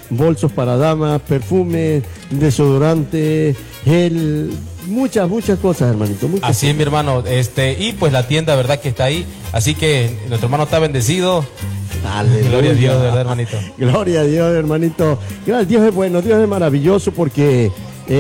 bolsos para damas, perfumes, desodorante, gel, muchas cosas, hermanito. Así es, mi hermano. Y pues la tienda, verdad que está ahí. Así que nuestro hermano está bendecido. Aleluya. Gloria a Dios, ¿verdad, hermanito? Gloria a Dios, hermanito. Gracias, Dios es bueno, Dios es maravilloso porque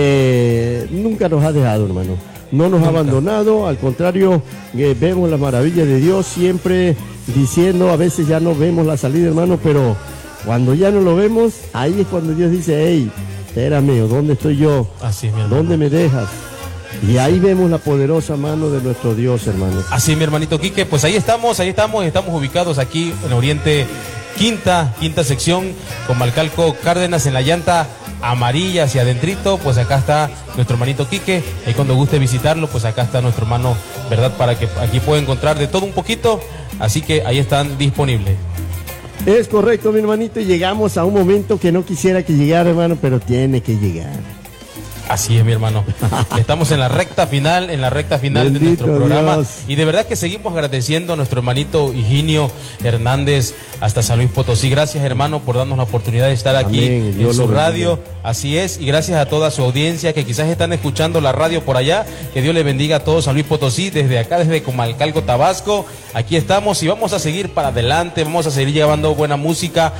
nunca nos ha dejado, hermano. No nos ha abandonado, al contrario, vemos las maravillas de Dios siempre diciendo, a veces ya no vemos la salida, hermano, pero cuando ya no lo vemos, ahí es cuando Dios dice, hey, espérame, ¿dónde estoy yo? Así es, mi hermano. ¿Dónde me dejas? Y ahí vemos la poderosa mano de nuestro Dios, hermano. Así, mi hermanito Quique, pues ahí estamos ubicados aquí en Oriente, quinta sección, con Malcalco Cárdenas en la llanta amarilla hacia adentrito. Pues acá está nuestro hermanito Quique, y cuando guste visitarlo, pues acá está nuestro hermano, ¿verdad? Para que aquí pueda encontrar de todo un poquito, así que ahí están disponibles. Es correcto, mi hermanito, y llegamos a un momento que no quisiera que llegara, hermano, pero tiene que llegar. Así es, mi hermano. Estamos en la recta final Bendito de nuestro programa. Dios. Y de verdad que seguimos agradeciendo a nuestro hermanito Higinio Hernández hasta San Luis Potosí. Gracias, hermano, por darnos la oportunidad de estar aquí en su radio. Así es, y gracias a toda su audiencia que quizás están escuchando la radio por allá. Que Dios le bendiga a todos San Luis Potosí, desde acá, desde Comalcalco, Tabasco. Aquí estamos y vamos a seguir para adelante, vamos a seguir llevando buena música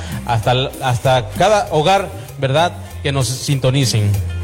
hasta cada hogar, ¿verdad? Que nos sintonicen.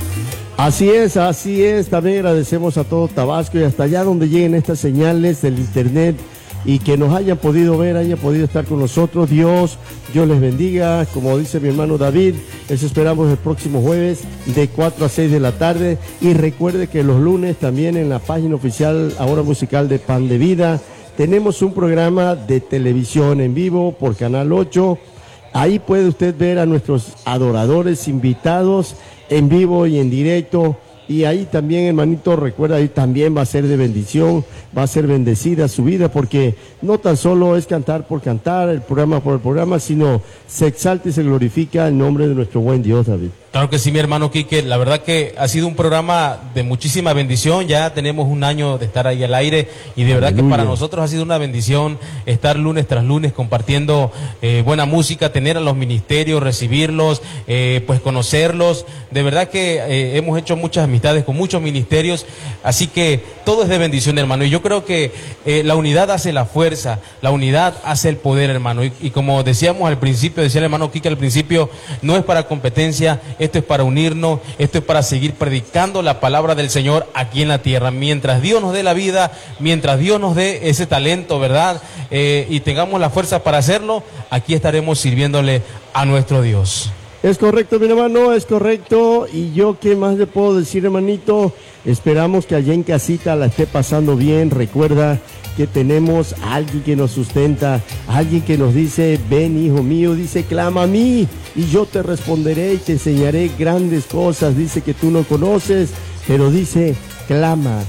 Así es, también agradecemos a todo Tabasco y hasta allá donde lleguen estas señales del internet y que nos hayan podido ver, hayan podido estar con nosotros. Dios les bendiga, como dice mi hermano David, les esperamos el próximo jueves de 4 a 6 de la tarde y recuerde que los lunes también en la página oficial Ahora Musical de Pan de Vida tenemos un programa de televisión en vivo por Canal 8. Ahí puede usted ver a nuestros adoradores invitados en vivo y en directo. Y ahí también, hermanito, recuerda, ahí también va a ser de bendición, va a ser bendecida su vida, porque no tan solo es cantar por cantar, el programa por el programa, sino se exalta y se glorifica el nombre de nuestro buen Dios, David. Claro que sí, mi hermano Quique, la verdad que ha sido un programa de muchísima bendición, ya tenemos un año de estar ahí al aire y de verdad que para nosotros ha sido una bendición estar lunes tras lunes compartiendo buena música, tener a los ministerios, recibirlos, pues conocerlos. De verdad que hemos hecho muchas amistades con muchos ministerios, así que todo es de bendición, hermano, y yo creo que la unidad hace la fuerza, la unidad hace el poder, hermano, y como decíamos al principio, decía el hermano Quique al principio, no es para competencia, esto es para unirnos, esto es para seguir predicando la palabra del Señor aquí en la tierra. Mientras Dios nos dé la vida, mientras Dios nos dé ese talento, ¿verdad? Y tengamos la fuerza para hacerlo, aquí estaremos sirviéndole a nuestro Dios. Es correcto, mi hermano, es correcto. Y yo, ¿qué más le puedo decir, hermanito? Esperamos que allá en casita la esté pasando bien. Recuerda que tenemos a alguien que nos sustenta, alguien que nos dice, ven hijo mío, dice, clama a mí y yo te responderé y te enseñaré grandes cosas, dice que tú no conoces, pero dice, clama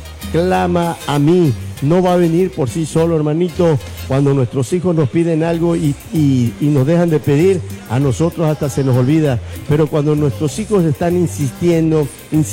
a mí. No va a venir por sí solo, hermanito. Cuando nuestros hijos nos piden algo y nos dejan de pedir, a nosotros hasta se nos olvida. Pero cuando nuestros hijos están insistiendo,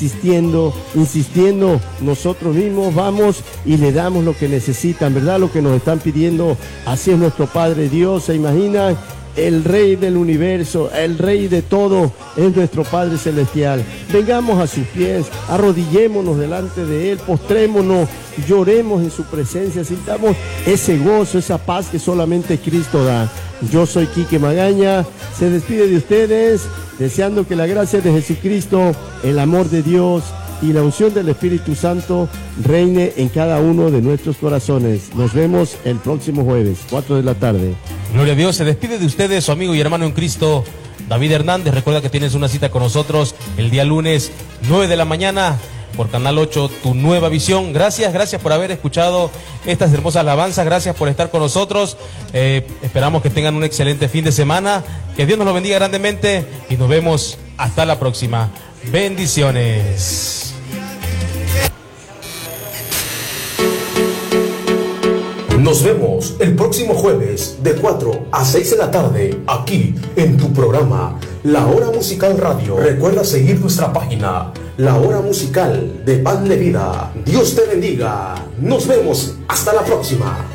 nosotros mismos vamos y le damos lo que necesitan, ¿verdad? Lo que nos están pidiendo. Así es nuestro Padre Dios, ¿se imaginan? El Rey del universo, el Rey de todo, es nuestro Padre Celestial. Vengamos a sus pies, arrodillémonos delante de Él, postrémonos, lloremos en su presencia, sintamos ese gozo, esa paz que solamente Cristo da. Yo soy Quique Magaña, se despide de ustedes, deseando que la gracia de Jesucristo, el amor de Dios y la unción del Espíritu Santo reine en cada uno de nuestros corazones. Nos vemos el próximo jueves, 4 de la tarde. Gloria a Dios, se despide de ustedes su amigo y hermano en Cristo, David Hernández. Recuerda que tienes una cita con nosotros el día lunes, 9 de la mañana, por Canal 8, Tu Nueva Visión. Gracias por haber escuchado estas hermosas alabanzas, gracias por estar con nosotros. Esperamos que tengan un excelente fin de semana, que Dios nos lo bendiga grandemente y nos vemos hasta la próxima. Bendiciones. Nos vemos el próximo jueves de 4 a 6 de la tarde aquí en tu programa La Hora Musical Radio. Recuerda seguir nuestra página La Hora Musical de Pan de Vida. Dios te bendiga. Nos vemos hasta la próxima.